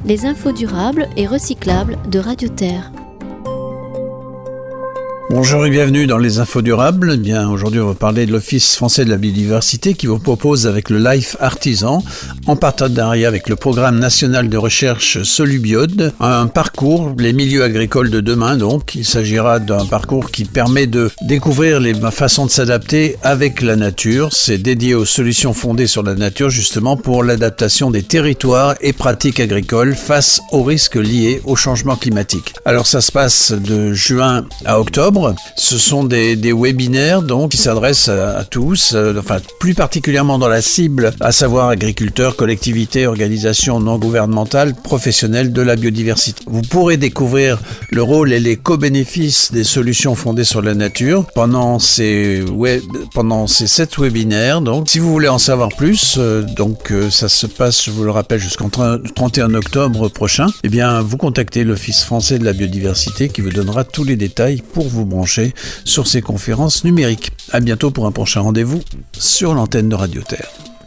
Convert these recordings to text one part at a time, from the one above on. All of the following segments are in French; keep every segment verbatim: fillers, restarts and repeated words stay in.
les infos durables et recyclables de Radio Terre. Bonjour et bienvenue dans les infos durables. Eh bien, aujourd'hui, on va parler de l'Office français de la biodiversité qui vous propose avec le Life Artisan, en partenariat avec le programme national de recherche Solubiode, un parcours, les milieux agricoles de demain. Donc, il s'agira d'un parcours qui permet de découvrir les façons de s'adapter avec la nature. C'est dédié aux solutions fondées sur la nature, justement, pour l'adaptation des territoires et pratiques agricoles face aux risques liés au changement climatique. Alors, ça se passe de juin à octobre. Ce sont des, des webinaires donc qui s'adressent à, à tous, euh, enfin plus particulièrement dans la cible, à savoir agriculteurs, collectivités, organisations non gouvernementales, professionnels de la biodiversité. Vous pourrez découvrir le rôle et les co-bénéfices des solutions fondées sur la nature pendant ces web, pendant ces sept webinaires. Donc, si vous voulez en savoir plus, euh, donc euh, ça se passe, je vous le rappelle, jusqu'en trente et un octobre prochain. Eh bien, vous contactez l'Office français de la biodiversité qui vous donnera tous les détails pour vous brancher sur ces conférences numériques. À bientôt pour un prochain rendez-vous sur l'antenne de Radio Terre.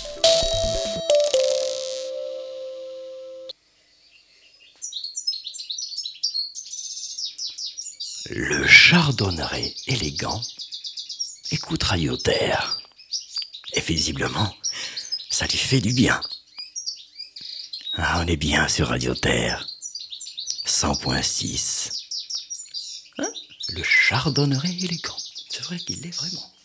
Le chardonneret élégant écoute Radio Terre. Et visiblement, ça lui fait du bien. Ah, on est bien sur Radio Terre. cent point six. Hein? Le chardonneret élégant. C'est vrai qu'il l'est vraiment.